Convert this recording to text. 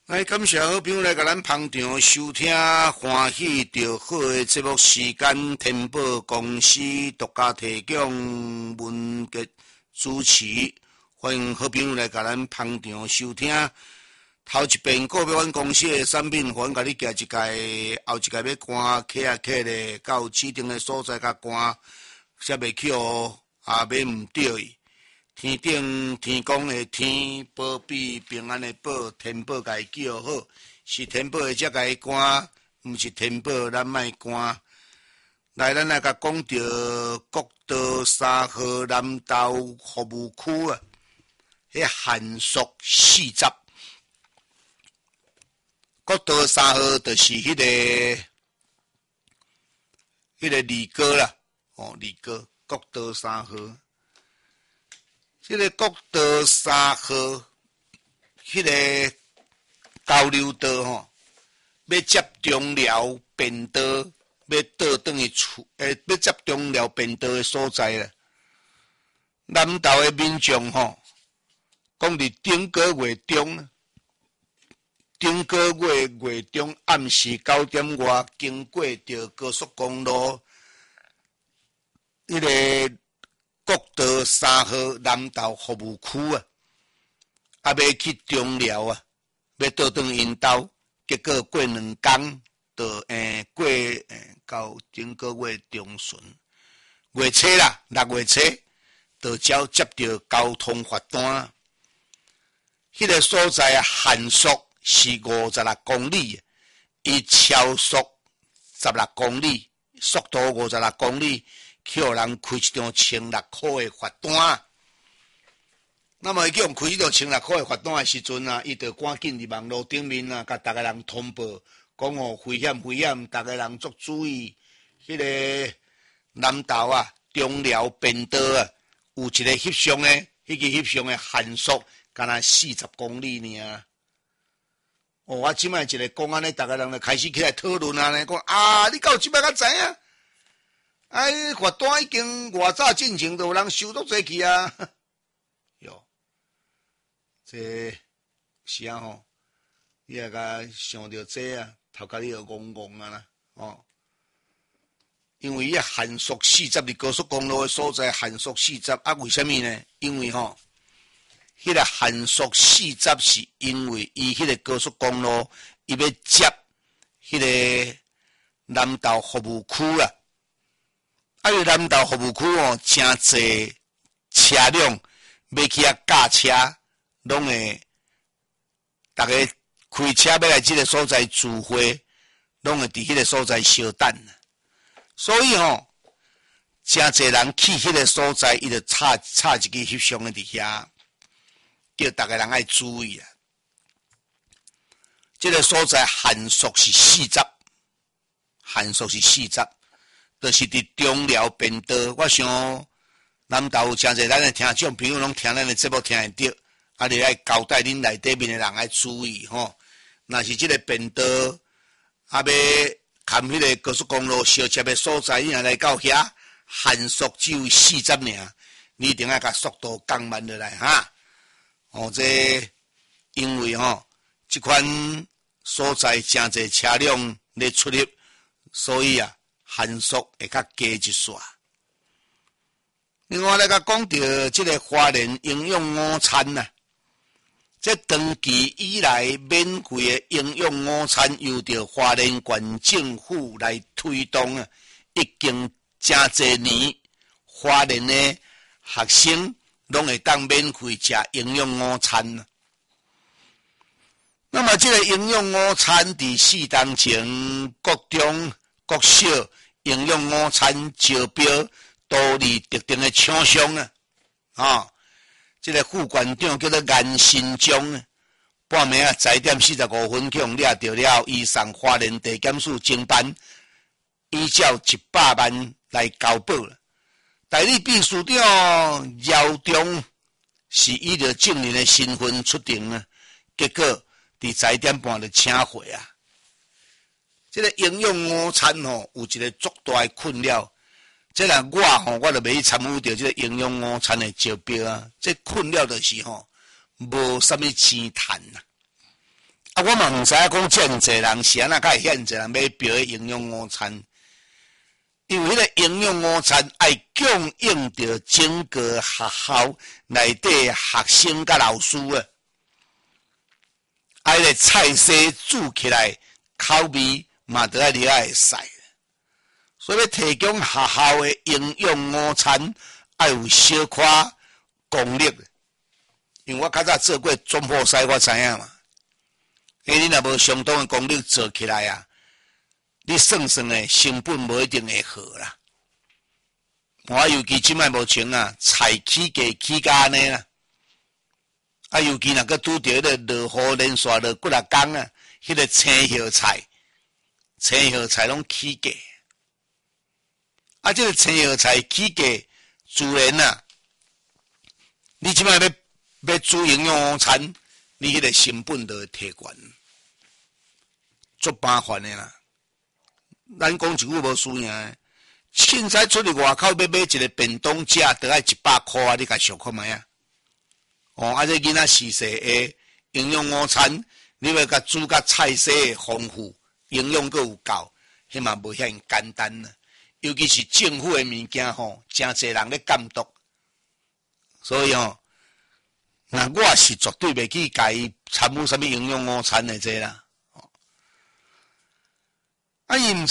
来，感谢好朋友来甲咱捧场收听，欢喜着好的节目时间，天宝公司独家提供文杰主持，欢迎好朋友来甲咱捧场收听。头一遍个别阮公司的产品，阮甲你寄一届，后一届要赶客咧，到指定的所在甲赶，才袂去哦，也买毋着伊。天顶天公的天，保庇平安的保，天保甲伊叫好，是天保的才甲伊赶，毋是天保咱莫赶。来，咱来甲讲到国道3号南投服务区啊，迄限速40。国道3号就是迄个李哥啦，李哥，国道3号。这个国道3号，迄个交流道吼，要接中寮便道，要倒转去厝，要接中寮便道的所在啦。南投的民众吼，讲伫顶个月中，月中暗时9点外，经过着高速公路，迄个国道3号南投服务区啊，要去中寮啊，要倒转因兜，结果过2天，就过到整个月中旬，月初啦，6月初，就接到交通罚单。迄个所在限速是56公里，伊超速16公里，速度56公里。去互人开一张1600块的罚单，那么伊叫人开一张1600块的罚单的时阵啊，伊就赶紧伫网络顶面啊，甲逐个人通报，讲危险，逐个人作注意。迄个南投啊，中寮便道啊，有一个翕相的，迄个翕相的限速，敢若40公里尔。我即摆一个讲安尼，逐个人就开始起来讨论啊，讲啊，你到即摆才知影。罚单已经偌早进前就有人收足济去啊！哟，这是啊吼，你也甲想着这啊，头壳你就戆啊啦，因为伊限速40伫高速公路的所在限速40啊，为什么呢？因为迄个限速40是因为伊迄个高速公路伊要接迄个南投服务区啦。因为南投服务区真侪车辆要去驾车，拢会大家开车要来这个所在聚会，拢会伫迄个所在相等。所以真侪人去迄个所在，伊就插一个翕相的伫遐，叫大家人爱注意啊。这个所在限速是40，限速是40。就是伫中寮便道，我想南投有真侪咱的听众朋友拢听咱的节目听会到，啊，你爱交代恁内底面的人爱注意吼。若是这个便道啊，要看迄个高速公路相接的所在，你若来到遐，限速只有40尔，你一定要甲速度降慢落来哈。这因为这款所在真侪车辆咧出入，所以啊。限速会较加一线。另外来甲讲到这个花莲营养午餐呐，这长期以来免费的营养午餐由着花莲县政府来推动啊，已经真侪年，花莲的学生拢会当免费食营养午餐啊。那么这个营养午餐伫4当前各中国小营养午餐招标都伫特定的厂商这个副馆长叫做颜新忠半暝10点45分去用掠到了，伊送花莲地检署侦办，依照100万来交保了。代理秘书长姚忠是以着证人的身份出庭啊，结果伫10点半就请回啊。这个营养午餐有一个足大的困扰，这若我就袂去参与到这个营养午餐的招标啊。这困扰就是无啥物钱赚啊。 啊，我嘛毋知影讲真济人是安那甲会遐济人买标的营养午餐，因为迄个营养午餐爱供应着整个学校内底学生甲老师啊，迄个菜色煮起来口味嘛得爱厉害会使，所以要提供学校的营养午餐，爱有小可功力。因为我较早做过总铺师，我知影嘛。你若无相当的功力做起来啊，你算算的成本无一定会好啦。我尤其即摆目前啊，菜起价起甲安尼啦。啊，尤其若个拄着迄个落雨连续落几啊工啊，迄个青叶菜拢起价。啊，这个青叶菜起价，自然啊，你即摆要煮营养午餐，你迄个成本就会提悬，足麻烦的啦。咱讲一句无输赢的，凊彩出去外口要买一个便当食，得爱100块啊！你甲想看觅啊？哦，啊，这囡仔时势的营养午餐，你要甲煮甲菜色丰富，营养阁有够，迄嘛无遐简单啦。尤其是政府的物件吼，真侪人咧监督，所以吼。那我是绝对袂去甲伊参与啥物营养午餐的这啦，啊，伊毋